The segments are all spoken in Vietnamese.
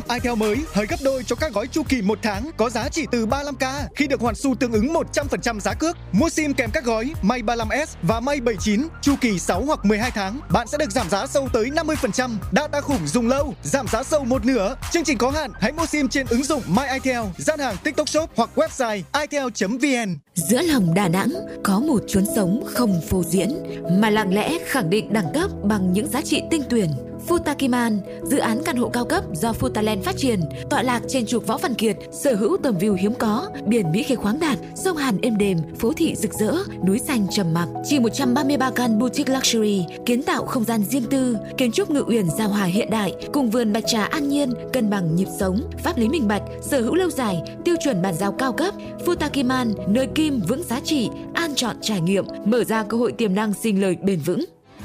iTel mới hơi gấp đôi cho các gói chu kỳ 1 tháng có giá chỉ từ 35k khi được hoàn xu tương ứng 100% giá cước. Mua SIM kèm các gói May 35S và May 79 chu kỳ 6 hoặc 12 tháng, bạn sẽ được giảm giá sâu tới 50%. Data khủng dùng lâu, giảm giá sâu một nửa. Chương trình có hạn, hãy mua SIM trên ứng dụng My iTel, gian hàng TikTok Shop hoặc website itel.vn. Giữa lòng Đà Nẵng có một chốn sống không phô diễn mà lặng lẽ khẳng định đẳng cấp bằng những giá trị tinh tuyển. Futakiman, dự án căn hộ cao cấp do Futaland phát triển, tọa lạc trên trục Võ Văn Kiệt, sở hữu tầm view hiếm có, biển Mỹ Khê khoáng đạt, sông Hàn êm đềm, phố thị rực rỡ, núi xanh trầm mặc. Chỉ 133 căn boutique luxury, kiến tạo không gian riêng tư, kiến trúc ngự uyển giao hòa hiện đại, cùng vườn bạch trà an nhiên, cân bằng nhịp sống, pháp lý minh bạch, sở hữu lâu dài, tiêu chuẩn bàn giao cao cấp. Futakiman, nơi kim vững giá trị, an chọn trải nghiệm, mở ra cơ hội tiềm năng sinh lời bền vững.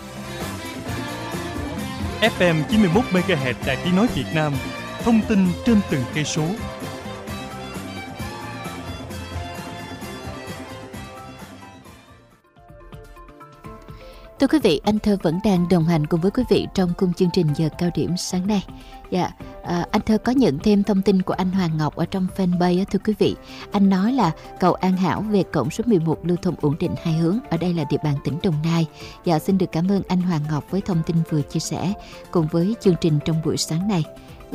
FM 91 MHz Đài Tiếng nói Việt Nam, thông tin trên từng cây số. Thưa quý vị, anh Thơ vẫn đang đồng hành cùng với quý vị trong khung chương trình giờ cao điểm sáng nay. Anh Thơ có nhận thêm thông tin của anh Hoàng Ngọc ở trong fanpage. Thưa quý vị, anh nói là cầu An Hảo về cổng số 11 lưu thông ổn định hai hướng. Ở đây là địa bàn tỉnh Đồng Nai. Xin được cảm ơn anh Hoàng Ngọc với thông tin vừa chia sẻ cùng với chương trình trong buổi sáng này.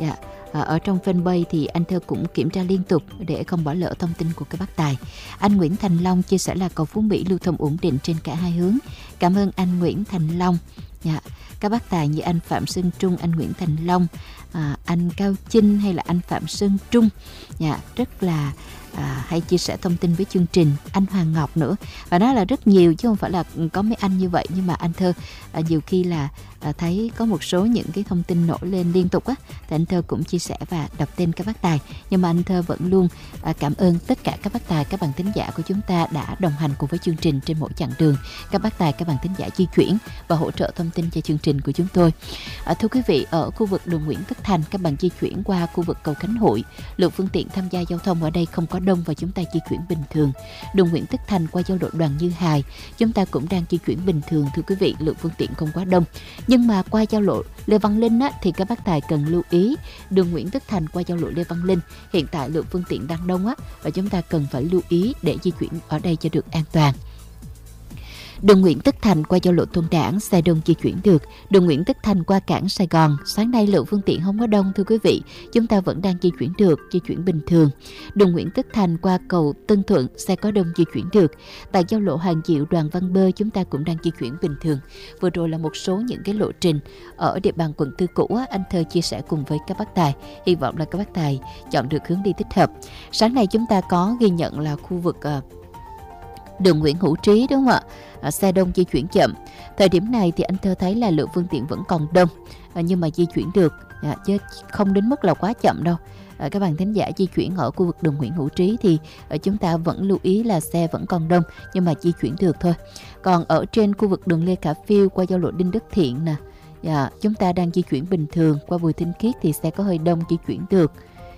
Ở trong fanpage thì anh Thơ cũng kiểm tra liên tục để không bỏ lỡ thông tin của các bác tài. Anh Nguyễn Thành Long chia sẻ là cầu Phú Mỹ lưu thông ổn định trên cả hai hướng. Cảm ơn anh Nguyễn Thành Long. Các bác tài như anh Phạm Sơn Trung, anh Nguyễn Thành Long, anh Cao Chinh hay là anh Phạm Sơn Trung rất là hay chia sẻ thông tin với chương trình. Anh Hoàng Ngọc nữa, và đó là rất nhiều chứ không phải là có mấy anh như vậy. Nhưng mà anh Thơ nhiều khi là thấy có một số những cái thông tin nổi lên liên tục thì anh Thơ cũng chia sẻ và đọc tên các bác tài. Nhưng mà anh Thơ vẫn luôn cảm ơn tất cả các bác tài, các bạn thính giả của chúng ta đã đồng hành cùng với chương trình trên mỗi chặng đường. Các bác tài, các bạn thính giả di chuyển và hỗ trợ thông tin cho chương trình của chúng tôi. Thưa quý vị, ở khu vực đường Nguyễn Tất Thành, các bạn di chuyển qua khu vực cầu Khánh Hội, lượng phương tiện tham gia giao thông ở đây không có đông và chúng ta di chuyển bình thường. Đường Nguyễn Tất Thành qua giao lộ Đoàn Như Hài, chúng ta cũng đang di chuyển bình thường. Thưa quý vị, lượng phương tiện không quá đông. Nhưng mà qua giao lộ Lê Văn Linh thì các bác tài cần lưu ý. Đường Nguyễn Tất Thành qua giao lộ Lê Văn Linh, hiện tại lượng phương tiện đang đông và chúng ta cần phải lưu ý để di chuyển ở đây cho được an toàn. Đường Nguyễn Tất Thành qua giao lộ Tôn Đản, xe đông di chuyển được. Đường Nguyễn Tất Thành qua cảng Sài Gòn, sáng nay lượng phương tiện không có đông thưa quý vị, chúng ta vẫn đang di chuyển được, di chuyển bình thường. Đường Nguyễn Tất Thành qua cầu Tân Thuận, xe có đông di chuyển được. Tại giao lộ Hoàng Diệu, Đoàn Văn Bơ, chúng ta cũng đang di chuyển bình thường. Vừa rồi là một số những cái lộ trình ở địa bàn quận Tư Cũ anh Thơ chia sẻ cùng với các bác tài. Hy vọng là các bác tài chọn được hướng đi thích hợp. Sáng nay chúng ta có ghi nhận là khu vực đường Nguyễn Hữu Trí, đúng không ạ? Xe đông di chuyển chậm. Thời điểm này thì anh Thơ thấy là lượng phương tiện vẫn còn đông, nhưng mà di chuyển được, chứ không đến mức là quá chậm đâu. Các bạn thính giả di chuyển ở khu vực đường Nguyễn Hữu Trí thì chúng ta vẫn lưu ý là xe vẫn còn đông, nhưng mà di chuyển được thôi. Còn ở trên khu vực đường Lê Khả Phiêu qua giao lộ Đinh Đức Thiện chúng ta đang di chuyển bình thường. Qua Bùi Thanh Khiết thì xe có hơi đông, di chuyển được.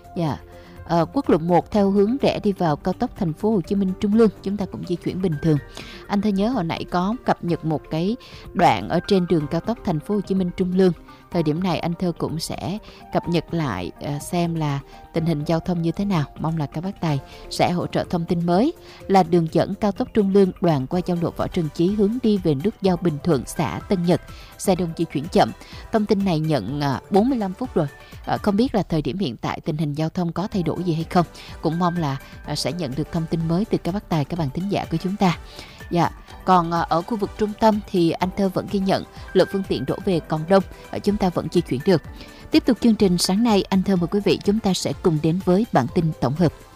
Quốc lộ 1 theo hướng rẽ đi vào cao tốc thành phố Hồ Chí Minh Trung Lương, chúng ta cũng di chuyển bình thường. Anh Thơ nhớ hồi nãy có cập nhật một cái đoạn ở trên đường cao tốc thành phố Hồ Chí Minh Trung Lương. Thời điểm này anh Thơ cũng sẽ cập nhật lại xem là tình hình giao thông như thế nào. Mong là các bác tài sẽ hỗ trợ thông tin mới. Là đường dẫn cao tốc Trung Lương đoạn qua giao lộ Võ Trần Chí hướng đi về nút giao Bình Thuận, xã Tân Nhật, xe đông di chuyển chậm. Thông tin này nhận 45 phút rồi. Không biết là thời điểm hiện tại tình hình giao thông có thay đổi gì hay không. Cũng mong là sẽ nhận được thông tin mới từ các bác tài, các bạn thính giả của chúng ta. Còn ở khu vực trung tâm thì anh Thơ vẫn ghi nhận lượng phương tiện đổ về còn đông, chúng ta vẫn di chuyển được. Tiếp tục chương trình sáng nay, anh Thơ mời quý vị chúng ta sẽ cùng đến với bản tin tổng hợp.